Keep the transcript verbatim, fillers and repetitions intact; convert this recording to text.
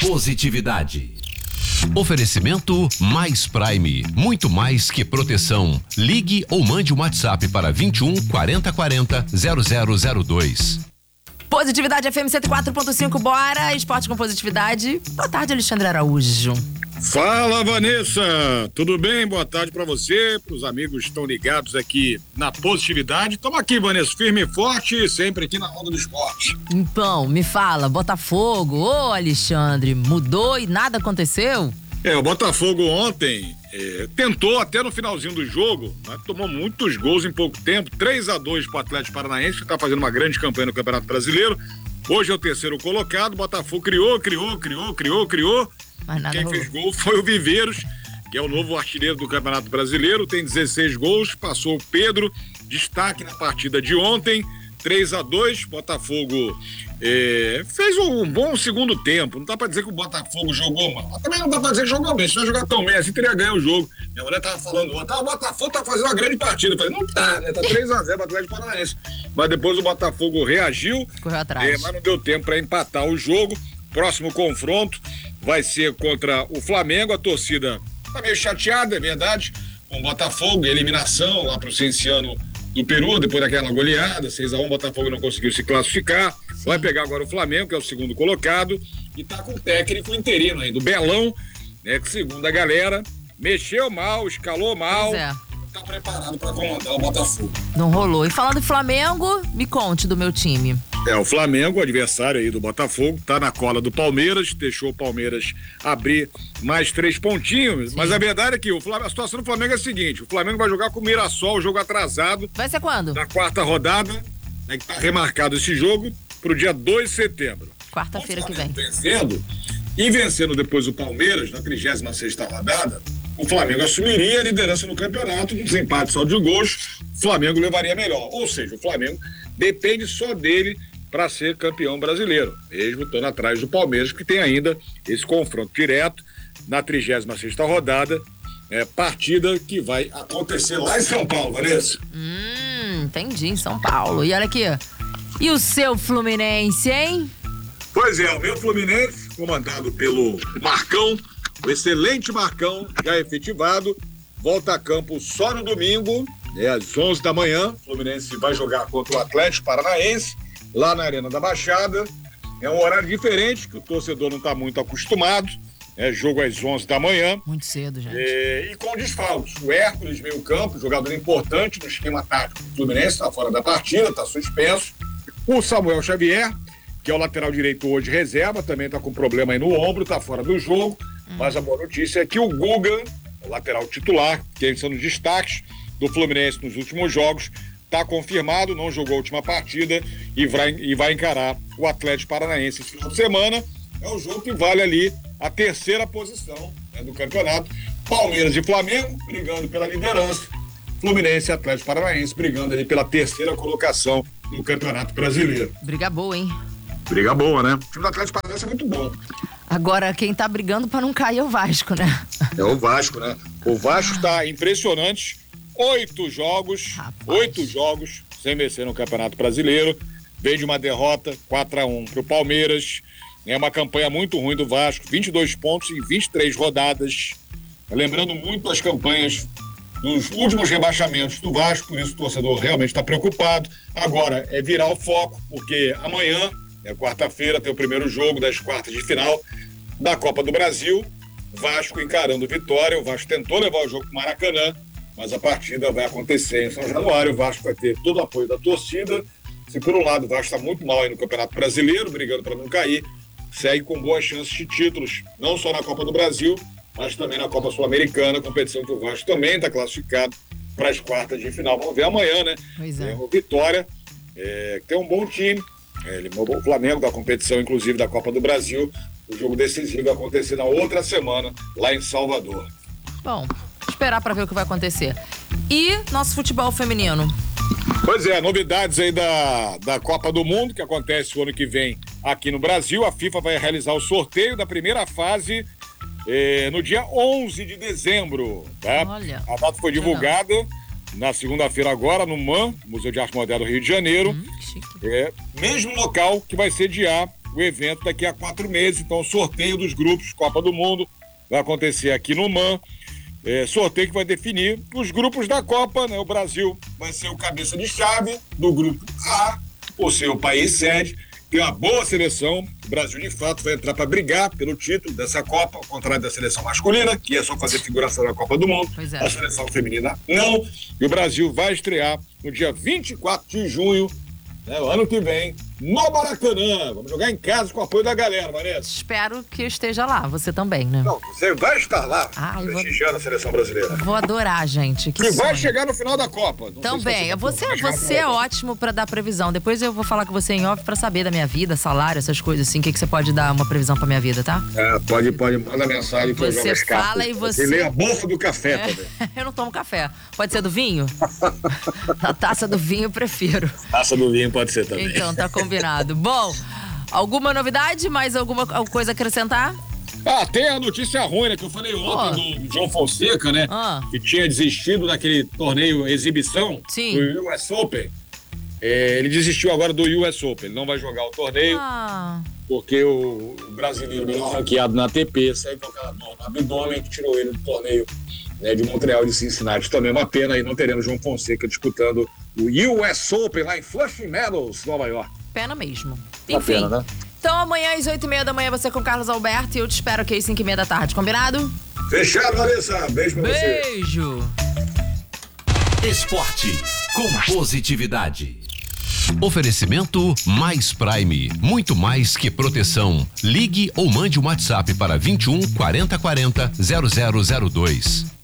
Positividade. Oferecimento Mais Prime, muito mais que proteção. Ligue ou mande um WhatsApp para vinte e um, quarenta, quarenta, zero zero zero dois. Positividade F M cento e quatro ponto cinco, bora! Esporte com positividade. Boa tarde, Alexandre Araújo. Fala, Vanessa! Tudo bem? Boa tarde pra você, pros amigos que estão ligados aqui na Positividade. Tamo aqui, Vanessa, firme e forte, sempre aqui na Onda do Esporte. Então, me fala, Botafogo, ô Alexandre, mudou e nada aconteceu? É, o Botafogo ontem é, tentou até no finalzinho do jogo, mas tomou muitos gols em pouco tempo, três a dois pro Atlético Paranaense, que tá fazendo uma grande campanha no Campeonato Brasileiro. Hoje é o terceiro colocado, o Botafogo criou, criou, criou, criou, criou. Quem fez gol foi o Viveiros, que é o novo artilheiro do Campeonato Brasileiro, tem dezesseis gols, passou o Pedro, destaque na partida de ontem, três a dois, Botafogo é, fez um bom segundo tempo, não dá pra dizer que o Botafogo jogou mal, mas também não dá pra dizer que jogou bem, se não jogar tão bem assim teria ganho o jogo. Minha mulher tava falando ontem, ah, o Botafogo tá fazendo uma grande partida, eu falei, não tá, né, tá três a zero pro Atlético Paranaense, mas depois o Botafogo reagiu, correu atrás, é, mas não deu tempo pra empatar o jogo. Próximo confronto vai ser contra o Flamengo. A torcida tá meio chateada, é verdade, com o Botafogo, eliminação lá pro Cienciano do Peru, depois daquela goleada, seis a um, o Botafogo não conseguiu se classificar. Sim. Vai pegar agora o Flamengo, que é o segundo colocado, e tá com o técnico interino aí, do Belão, né, que segundo a galera, mexeu mal, escalou mal. Pois é. Tá preparado para comandar o Botafogo. Não rolou. E falando em Flamengo, me conte do meu time. É, o Flamengo, o adversário aí do Botafogo, tá na cola do Palmeiras, deixou o Palmeiras abrir mais três pontinhos. Sim. Mas a verdade é que o Flamengo, a situação do Flamengo é a seguinte: o Flamengo vai jogar com o Mirassol, o jogo atrasado. Vai ser quando? Na quarta rodada, né, que tá remarcado esse jogo pro dia dois de setembro. Quarta-feira que vem. Vencendo, e vencendo depois o Palmeiras na trigésima sexta rodada, o Flamengo assumiria a liderança no campeonato, um desempate só de gols, o Flamengo levaria melhor. Ou seja, o Flamengo depende só dele para ser campeão brasileiro, mesmo estando atrás do Palmeiras, que tem ainda esse confronto direto na trigésima sexta rodada, é, partida que vai acontecer lá em São Paulo, Vanessa. Hum, entendi, em São Paulo. E olha aqui, e o seu Fluminense, hein? Pois é, o meu Fluminense, comandado pelo Marcão, o excelente Marcão, já efetivado, volta a campo só no domingo, é, às onze da manhã. O Fluminense vai jogar contra o Atlético Paranaense, lá na Arena da Baixada. É um horário diferente, que o torcedor não está muito acostumado. É jogo às onze da manhã. Muito cedo, gente. É, e com desfalques. O Hércules, meio campo, jogador importante no esquema tático do Fluminense, está fora da partida, está suspenso. O Samuel Xavier, que é o lateral direito hoje reserva, também está com problema aí no ombro, está fora do jogo. Hum. Mas a boa notícia é que o Guga, o lateral titular, que são os destaques do Fluminense nos últimos jogos, está confirmado, não jogou a última partida e vai, e vai encarar o Atlético Paranaense esse final de semana. É um jogo que vale ali a terceira posição, né, do campeonato. Palmeiras e Flamengo brigando pela liderança. Fluminense e Atlético Paranaense brigando ali pela terceira colocação no Campeonato Brasileiro. Briga boa, hein? Briga boa, né? O time do Atlético Paranaense é muito bom. Agora, quem tá brigando para não cair é o Vasco, né? É o Vasco, né? O Vasco tá impressionante. Oito jogos, Rapaz. oito jogos sem vencer no Campeonato Brasileiro. Veio de uma derrota, quatro a um pro Palmeiras. É uma campanha muito ruim do Vasco, vinte e dois pontos em vinte e três rodadas. Lembrando muito as campanhas dos últimos rebaixamentos do Vasco, por isso o torcedor realmente está preocupado. Agora é virar o foco, porque amanhã, é quarta-feira, tem o primeiro jogo das quartas de final da Copa do Brasil. Vasco encarando Vitória. O Vasco tentou levar o jogo para o Maracanã, mas a partida vai acontecer em São Januário. O Vasco vai ter todo o apoio da torcida. Se por um lado o Vasco está muito mal aí no Campeonato Brasileiro, brigando para não cair, segue com boas chances de títulos, não só na Copa do Brasil, mas também na Copa Sul-Americana, competição que o Vasco também está classificado para as quartas de final. Vamos ver amanhã, né? Pois é. O Vitória, é, que tem um bom time, é, ele é o Flamengo da competição, inclusive da Copa do Brasil. O jogo decisivo vai acontecer na outra semana, lá em Salvador. Bom, esperar para ver o que vai acontecer. E nosso futebol feminino? Pois é, novidades aí da, da Copa do Mundo, que acontece o ano que vem aqui no Brasil. A FIFA vai realizar o sorteio da primeira fase eh, no dia onze de dezembro. Tá? Olha, a data foi divulgada na segunda-feira agora no M A M, Museu de Arte Moderna do Rio de Janeiro. Hum, chique. É, mesmo local que vai sediar o evento daqui a quatro meses. Então, o sorteio dos grupos Copa do Mundo vai acontecer aqui no M A M. É, sorteio que vai definir os grupos da Copa, né? O Brasil vai ser o cabeça de chave do grupo A, por ser o país sede. Tem uma boa seleção. O Brasil, de fato, vai entrar para brigar pelo título dessa Copa, ao contrário da seleção masculina, que é só fazer figuração na Copa do Mundo. Pois é. A seleção feminina não. E o Brasil vai estrear no dia vinte e quatro de junho, né, o ano que vem, no Maracanã. Vamos jogar em casa com o apoio da galera, Vanessa. Espero que eu esteja lá, você também, né? Não, você vai estar lá, Ai, prestigiando vou... a seleção brasileira. Vou adorar, gente. Que e vai sonho. chegar no final da Copa. Não Também. se você vai você é ótimo pra dar previsão. Depois eu vou falar com você em off pra saber da minha vida, salário, essas coisas assim. O que, que você pode dar uma previsão pra minha vida, tá? É, pode, pode. Manda mensagem que eu jogo as Você cartas. fala e você... Você lê a bolsa do café É, também. eu não tomo café. Pode ser do vinho? A taça do vinho eu prefiro. Taça do vinho pode ser também. Então, tá combinado. Bom, alguma novidade? Mais alguma coisa a acrescentar? Ah, tem a notícia ruim, né? Que eu falei ontem oh. do João Fonseca, né? Ah. Que tinha desistido daquele torneio exibição Sim. do U S Open. É, ele desistiu agora do U S Open. Ele não vai jogar o torneio Ah. porque o, o brasileiro melhor ranqueado na A T P saiu com aquela dor no abdômen que tirou ele do torneio, né, de Montreal e de Cincinnati. Também é uma pena aí não teremos João Fonseca disputando o U S Open lá em Flushing Meadows, Nova York. Pena mesmo. Uma Enfim. pena, né? Então amanhã às oito e meia da manhã você com o Carlos Alberto e eu te espero aqui às cinco e meia da tarde, combinado? Fechado, Vanessa. Beijo pra você. Beijo! Esporte com positividade. Oferecimento Mais Prime. Muito mais que proteção. Ligue ou mande um WhatsApp para vinte e um quarenta quarenta zero zero zero dois.